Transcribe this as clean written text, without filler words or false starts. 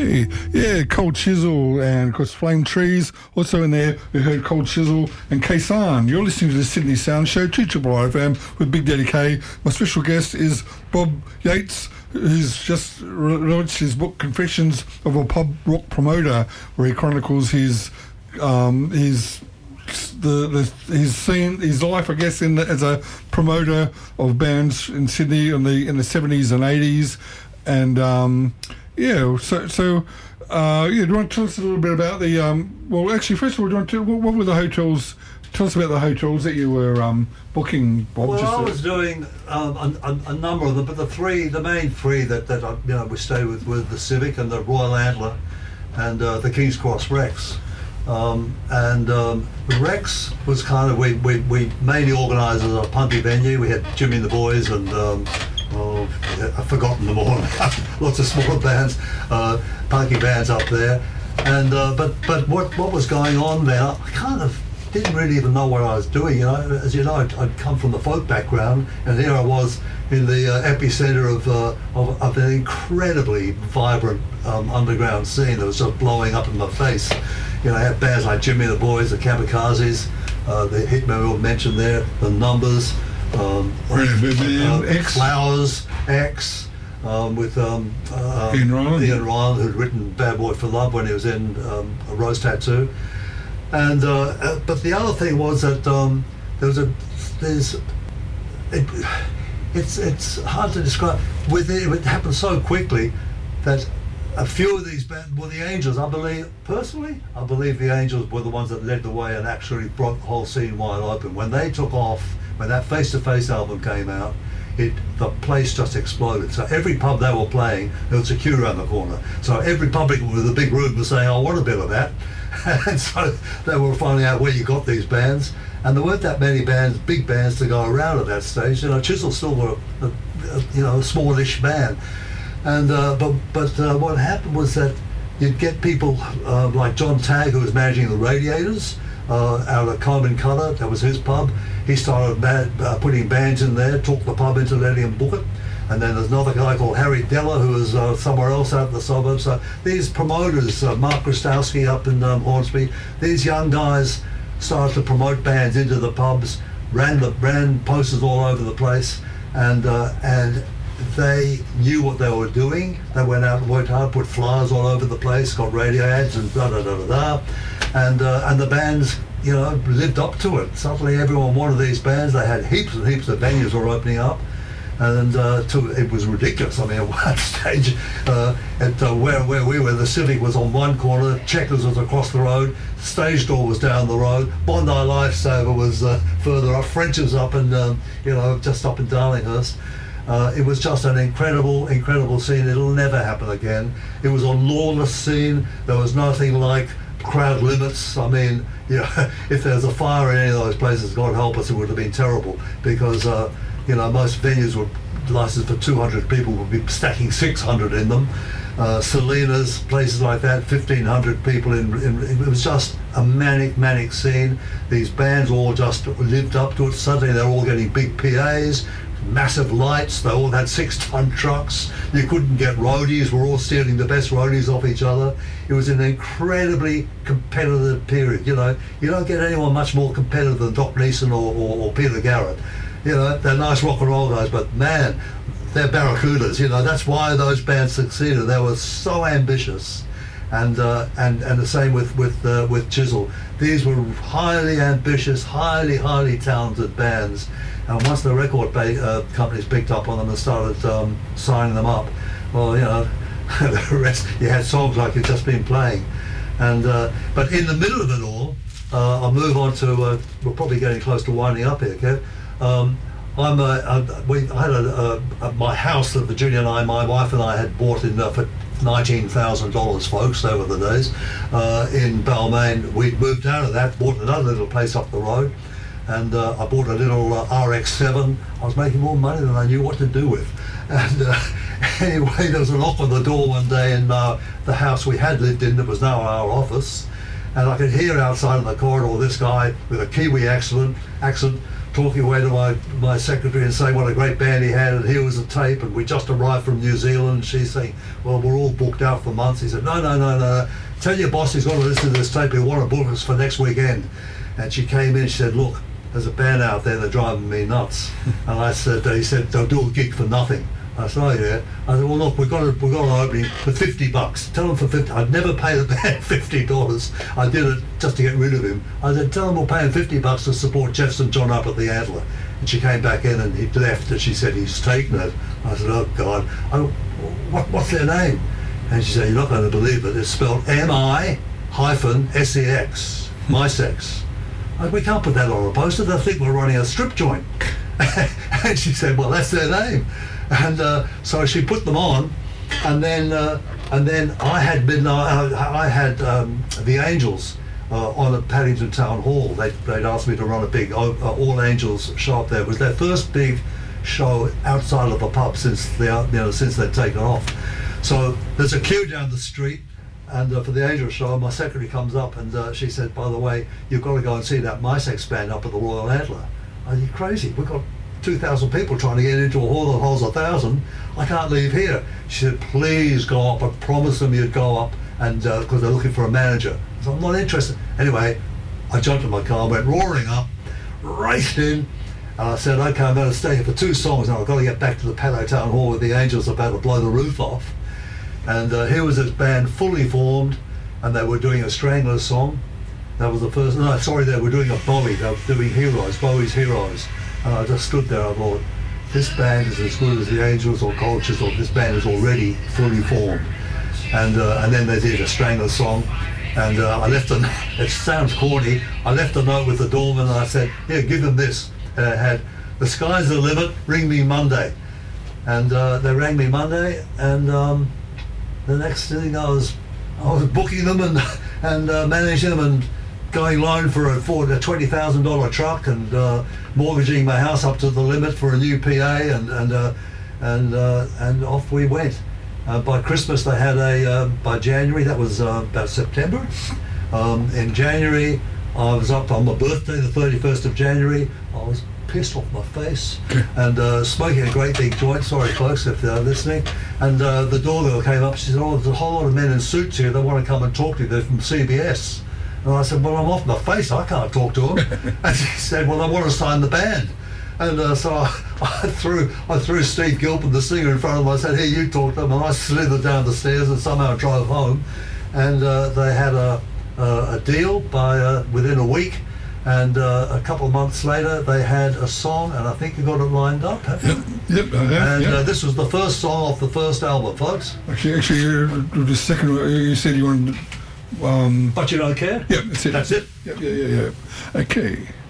Hey, yeah, Cold Chisel and of course Flame Trees. Also in there, we heard Cold Chisel and Kaysan. You're listening to the Sydney Sound Show, 2RRR FM with Big Daddy K. My special guest is Bob Yates, who's just launched his book Confessions of a Pub Rock Promoter, where he chronicles his scene, his life, I guess, as a promoter of bands in Sydney in the 70s and 80s, and do you want to tell us a little bit about the well, actually, first of all, what were the hotels? Tell us about the hotels that you were booking, Bob. Well, I was doing a number of them, but the main three that we stayed with were the Civic and the Royal Antler, and the King's Cross Rex. The Rex was kind of we mainly organised as a punky venue. We had Jimmy and the Boys and I've forgotten them all. Lots of smaller bands, punky bands up there, and but what was going on there? I kind of didn't really even know what I was doing. You know, as you know, I'd come from the folk background, and here I was in the epicenter of an incredibly vibrant underground scene that was just blowing up in my face. You know, I had bands like Jimmy and the Boys, the Kamikazes, the Hitmen we mentioned there, the Numbers, X. Flowers, X, with Ian Ryan, who'd written Bad Boy for Love when he was in a Rose Tattoo. And but the other thing was that it's hard to describe. It happened so quickly that a few of these bands, well, the Angels, I believe the Angels were the ones that led the way and actually brought the whole scene wide open. When they took off, when that Face to Face album came out, the place just exploded. So every pub they were playing, there was a queue around the corner. So every publican with a big room was saying, "I want a bit of that." And so they were finding out where you got these bands. And there weren't that many bands, big bands, to go around at that stage. You know, Chisel still were, a smallish band. And but what happened was that you'd get people like John Tagg, who was managing the Radiators out of Coleman Colour. That was his pub. He started putting bands in there, talked the pub into letting him book it. And then there's another guy called Harry Della, who was somewhere else out in the suburbs. So these promoters, Mark Krastowski up in Hornsby, these young guys started to promote bands into the pubs, ran posters all over the place, and they knew what they were doing. They went out and worked hard, put flyers all over the place, got radio ads and and the bands, lived up to it. Suddenly everyone wanted these bands. They had heaps and heaps of venues were opening up, and it was ridiculous. I mean, at one stage, where we were, the Civic was on one corner, Checkers was across the road, Stage Door was down the road, Bondi Lifesaver was further up, French was up and just up in Darlinghurst. It was just an incredible scene. It'll never happen again. It was a lawless scene. There was nothing like crowd limits. I mean, if there was a fire in any of those places, God help us, it would have been terrible, because most venues were licensed for 200 people, would be stacking 600 in them. Salinas, places like that, 1,500 people in. It was just a manic scene. These bands all just lived up to it. Suddenly they're all getting big PAs, massive lights. They all had 6-ton trucks. You couldn't get roadies. We're all stealing the best roadies off each other. It was an incredibly competitive period. You don't get anyone much more competitive than Doc Neeson or Peter Garrett. They're nice rock and roll guys, but man, they're barracudas. That's why those bands succeeded. They were so ambitious, and the same with Chisel. These were highly ambitious, highly talented bands. And once the record companies picked up on them and started signing them up, well, the rest, you had songs like you've just been playing. And but in the middle of it all, I'll move on to, we're probably getting close to winding up here, Kev. I had my house that Virginia and my wife and I had bought in for $19,000, folks, over the days, in Balmain. We'd moved out of that, bought another little place up the road, and I bought a little RX-7. I was making more money than I knew what to do with. And anyway, there was a knock on the door one day in the house we had lived in that was now our office, and I could hear outside in the corridor this guy with a Kiwi accent talking away to my secretary and saying what a great band he had, and here was a tape, and we just arrived from New Zealand, and she's saying, well, we're all booked out for months. He said, no, tell your boss he's got to listen to this tape, he'll want to book us for next weekend. And she came in, she said, look, there's a band out there, they're driving me nuts. And I said, he said, they'll do a gig for nothing. I said, oh yeah. I said, well look, we've got an opening for $50. Tell them for 50. I'd never pay the band $50. I did it just to get rid of him. I said, tell them we'll pay him $50 to support Jeff St. John up at the Antler. And she came back in and he left, and she said, he's taken it. I said, oh God, what's their name? And she said, you're not going to believe it. It's spelled M-I-SEX, MySex. We can't put that on a poster. They'll think we're running a strip joint. And she said, well, that's their name. And so she put them on, and then I had the Angels on at Paddington Town Hall. They'd asked me to run a big All Angels show up there. It was their first big show outside of a pub since they'd taken off. So there's a queue down the street, and for the Angels show, my secretary comes up and she said, by the way, you've got to go and see that MySex band up at the Royal Antler. Are you crazy? We've got 2,000 people trying to get into a hall that holds 1,000. I can't leave here. She said, please go up. I promised them you'd go up, and because they're looking for a manager. I said, I'm not interested. Anyway, I jumped in my car, went roaring up, raced in, and I said, okay, I'm going to stay here for 2 songs, and I've got to get back to the Paddington Town Hall where the Angels are about to blow the roof off. And here was this band fully formed, and they were doing a Stranglers song. That was the first. No, sorry, they were doing a Bowie. They were doing Heroes, Bowie's Heroes. And I just stood there. I thought, this band is as good as the Angels or Cultures, or this band is already fully formed. And then they did a Stranglers song, and I left a. It sounds corny. I left a note with the doorman, and I said, "Here, give them this." And it had, "The sky's the limit. Ring me Monday." And they rang me Monday, and the next thing I was booking them and managing them and going loan for a $20,000 truck, and mortgaging my house up to the limit for a new PA, and off we went. By Christmas they had by January, that was about September. In January I was up on my birthday, the 31st of January. I was pissed off my face and smoking a great big joint. Sorry folks if they're listening. And the doorbell came up. She said, oh, there's a whole lot of men in suits here. They want to come and talk to you. They're from CBS. And I said, well, I'm off my face. I can't talk to them. And she said, well, they want to sign the band. And so I threw Steve Gilpin, the singer, in front of them. I said, here, you talk to them. And I slithered down the stairs and somehow drove home. And they had a deal by within a week. And a couple of months later, they had a song, and I think you got it lined up. Yep, I have. And this was the first song off the first album, folks. Actually, the second one, you said you wanted... But You Don't Care? Yep, that's it. That's it. Yep, yeah. Okay.